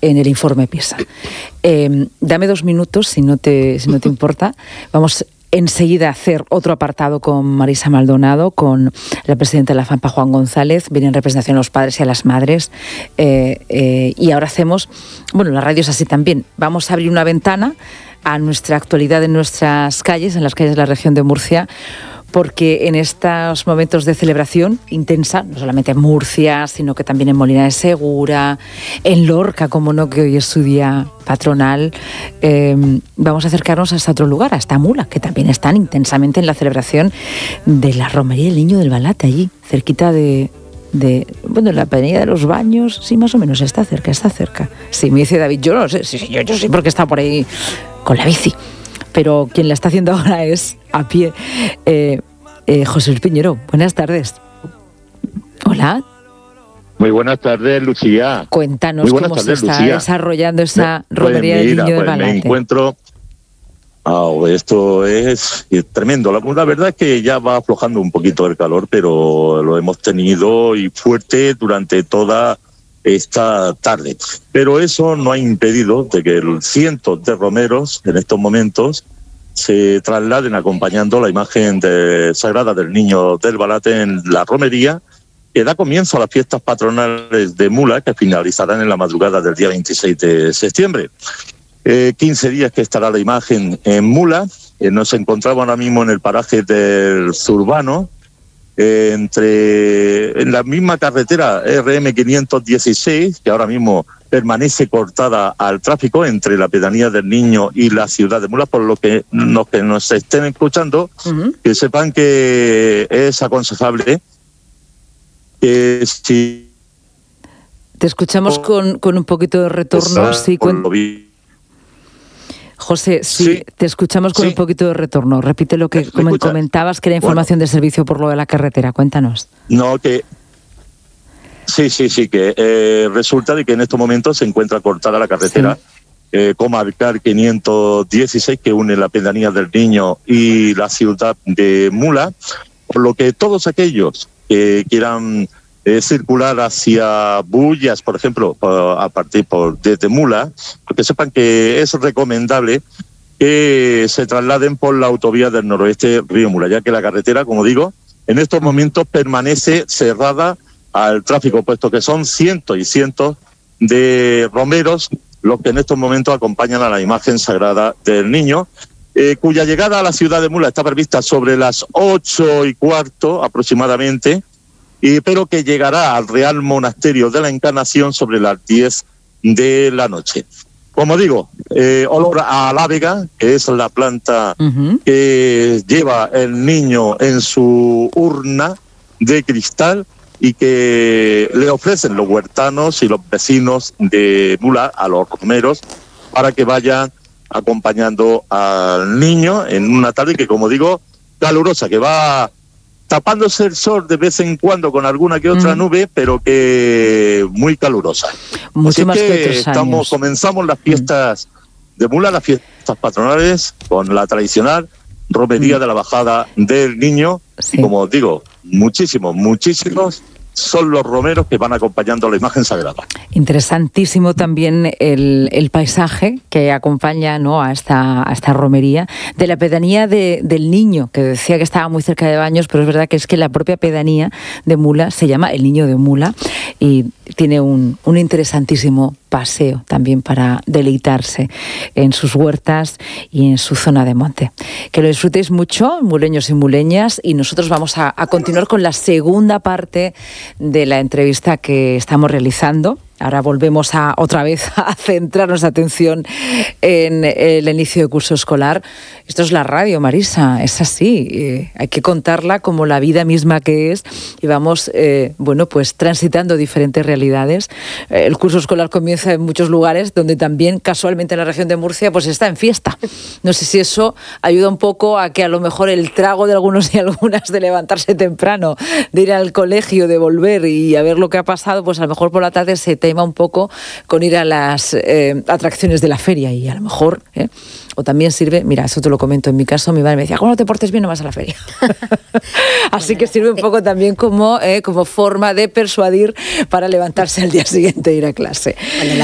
en el informe PISA. Dame 2 minutos, si no te importa. Vamos enseguida a hacer otro apartado con Marisa Maldonado, con la presidenta de la FAMPA, Juan González. Viene en representación a los padres y a las madres. Y ahora hacemos... Bueno, la radio es así también. Vamos a abrir una ventana a nuestra actualidad en nuestras calles, en las calles de la región de Murcia, porque en estos momentos de celebración intensa, no solamente en Murcia, sino que también en Molina de Segura, en Lorca, como no, que hoy es su día patronal, vamos a acercarnos hasta otro lugar, hasta Mula, que también están intensamente en la celebración de la romería del Niño del Balate, allí, cerquita de la Pedanía de los Baños. Sí, más o menos, está cerca. Sí, me dice David, yo no sé, sí, yo sí, porque está por ahí con la bici. Pero quien la está haciendo ahora es a pie. José Luis Piñero, buenas tardes. Hola. Muy buenas tardes, Lucía. Cuéntanos cómo se está desarrollando esa romería del Niño del Balate. Me encuentro... esto es tremendo. La verdad es que ya va aflojando un poquito el calor, pero lo hemos tenido y fuerte durante toda esta tarde. Pero eso no ha impedido de que cientos de romeros en estos momentos se trasladen acompañando la imagen sagrada del Niño del Balate en la romería, que da comienzo a las fiestas patronales de Mula, que finalizarán en la madrugada del día 26 de septiembre. 15 días que estará la imagen en Mula. Nos encontramos ahora mismo en el paraje del Zurbano, en la misma carretera RM516, que ahora mismo permanece cortada al tráfico entre la pedanía del Niño y la ciudad de Mula, por lo que los que nos estén escuchando, que sepan que es aconsejable que si... Te escuchamos con un poquito de retorno. Sí, José, sí, te escuchamos con un poquito de retorno. Repite lo que comentabas, que era información de servicio por lo de la carretera. Cuéntanos. No, que... Sí, que resulta de que en estos momentos se encuentra cortada la carretera comarcal 516 que une la pedanía del Niño y la ciudad de Mula, por lo que todos aquellos que quieran circular hacia Bullas, por ejemplo, a partir desde Mula, porque sepan que es recomendable que se trasladen por la autovía del noroeste Río Mula, ya que la carretera, como digo, en estos momentos permanece cerrada al tráfico, puesto que son cientos y cientos de romeros los que en estos momentos acompañan a la imagen sagrada del Niño, cuya llegada a la ciudad de Mula está prevista sobre las 8:15 aproximadamente, pero que llegará al Real Monasterio de la Encarnación sobre las 10 de la noche. Como digo, olor a alávega, que es la planta que lleva el niño en su urna de cristal y que le ofrecen los huertanos y los vecinos de Mula a los romeros para que vayan acompañando al niño en una tarde que, como digo, calurosa, que va tapándose el sol de vez en cuando con alguna que otra nube, pero que muy calurosa. Mucho así más que otros años. Comenzamos las fiestas de Mula, las fiestas patronales, con la tradicional romería de la Bajada del Niño. Sí. Como digo, muchísimos son los romeros que van acompañando la imagen sagrada. Interesantísimo también el paisaje que acompaña, ¿no?, a esta romería de la pedanía del Niño, que decía que estaba muy cerca de Baños, pero es verdad que es que la propia pedanía de Mula se llama El Niño de Mula y tiene un interesantísimo paseo también para deleitarse en sus huertas y en su zona de monte. Que lo disfrutéis mucho, muleños y muleñas, y nosotros vamos a continuar con la segunda parte de la entrevista que estamos realizando. Ahora volvemos otra vez a centrar nuestra atención en el inicio de curso escolar. Esto es la radio, Marisa, es así. Hay que contarla como la vida misma que es y vamos, pues transitando diferentes realidades. El curso escolar comienza en muchos lugares donde también, casualmente en la región de Murcia, pues está en fiesta. No sé si eso ayuda un poco a que a lo mejor el trago de algunos y algunas de levantarse temprano, de ir al colegio, de volver y a ver lo que ha pasado, pues a lo mejor por la tarde se tema un poco con ir a las atracciones de la feria y a lo mejor, o también sirve, mira, eso te lo comento, en mi caso mi madre me decía, cuando te portes bien no vas a la feria. Así que sirve un poco también como forma de persuadir para levantarse al día siguiente e ir a clase.